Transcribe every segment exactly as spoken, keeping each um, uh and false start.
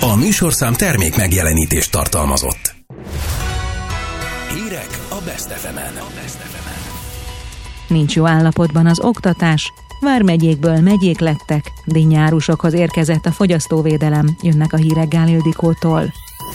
A műsorszám termék megjelenítést tartalmazott. Hírek a Best ef emen. Nincs jó állapotban az oktatás, vármegyékből megyék lettek, dinnyárusokhoz érkezett a fogyasztóvédelem, jönnek a hírek Gál Ildikótól.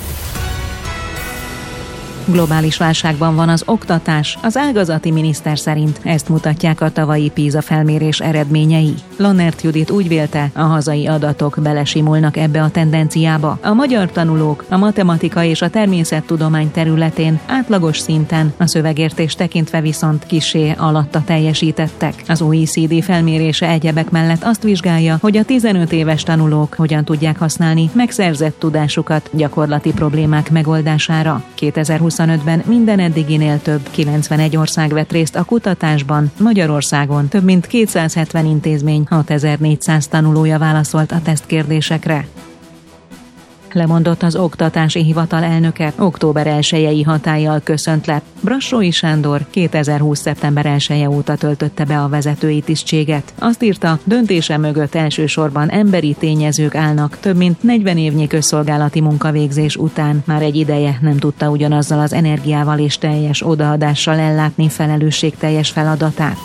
Globális válságban van az oktatás, az ágazati miniszter szerint, ezt mutatják a tavalyi PISA felmérés eredményei. Lannert Judit úgy vélte, a hazai adatok belesimulnak ebbe a tendenciába. A magyar tanulók a matematika és a természettudomány területén átlagos szinten, a szövegértés tekintve viszont kissé alatta teljesítettek. Az o e cé dé felmérése egyebek mellett azt vizsgálja, hogy a tizenöt éves tanulók hogyan tudják használni megszerzett tudásukat gyakorlati problémák megoldására. kétezer-huszonötben minden eddiginél több kilencvenegy ország vett részt a kutatásban, Magyarországon több mint kétszázhetven intézmény hatezer-négyszáz tanulója válaszolt a tesztkérdésekre. Lemondott az Oktatási Hivatal elnöke, október elsejei hatállyal köszönt le. Brassói Sándor kétezer-húsz. szeptember elseje óta töltötte be a vezetői tisztséget. Azt írta, döntése mögött elsősorban emberi tényezők állnak, több mint negyven évnyi közszolgálati munkavégzés után már egy ideje nem tudta ugyanazzal az energiával és teljes odaadással ellátni felelősségteljes feladatát.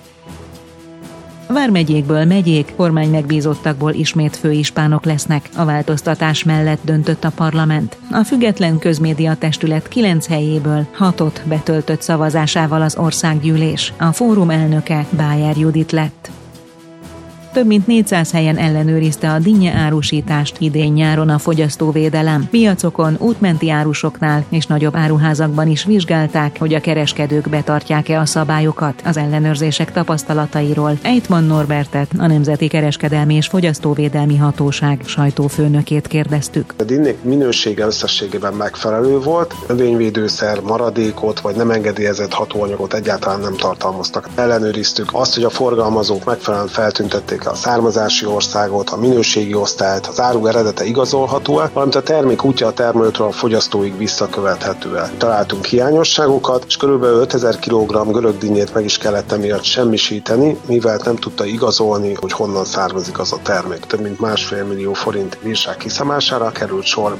Vármegyékből megyék, kormány megbízottakból ismét főispánok lesznek. A változtatás mellett döntött a parlament. A független közmédia testület kilenc helyéből hatot betöltött szavazásával az országgyűlés. A fórum elnöke Bájer Judit lett. Több mint négyszáz helyen ellenőrizte a dinnye árusítást idén-nyáron a fogyasztóvédelem. Piacokon, útmenti árusoknál és nagyobb áruházakban is vizsgálták, hogy a kereskedők betartják-e a szabályokat. Az ellenőrzések tapasztalatairól Eitman Norbertet, a Nemzeti Kereskedelmi és Fogyasztóvédelmi Hatóság sajtófőnökét kérdeztük. A dinnyék minősége összességében megfelelő volt, növényvédőszer, maradékot vagy nem engedélyezett hatóanyagot egyáltalán nem tartalmaztak. Ellenőriztük azt, hogy a forgalmazók megfelelően feltüntették a származási országot, a minőségi osztályt, az áru eredete igazolható-e, valamint a termék útja a termelőtől a fogyasztóig visszakövethető-e. Találtunk hiányosságokat, és kb. ötezer kilogramm görög dinnyét meg is kellett emiatt semmisíteni, mivel nem tudta igazolni, hogy honnan származik az a termék. Több mint másfél millió forint bírság kiszámására került sor.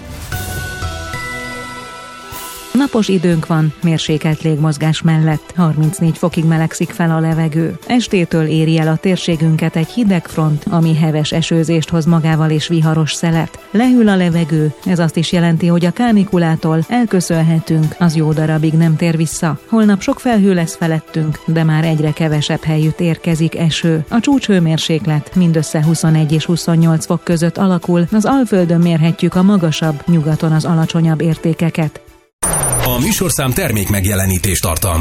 Napos időnk van, mérsékelt légmozgás mellett, harmincnégy fokig melegszik fel a levegő. Estétől éri el a térségünket egy hideg front, ami heves esőzést hoz magával és viharos szelet. Lehűl a levegő, ez azt is jelenti, hogy a kánikulától elköszönhetünk, az jó darabig nem tér vissza. Holnap sok felhő lesz felettünk, de már egyre kevesebb helyütt érkezik eső. A csúcshőmérséklet mindössze huszonegy és huszonnyolc fok között alakul, az Alföldön mérhetjük a magasabb, nyugaton az alacsonyabb értékeket. A műsorszám termék megjelenítést tartalmaz.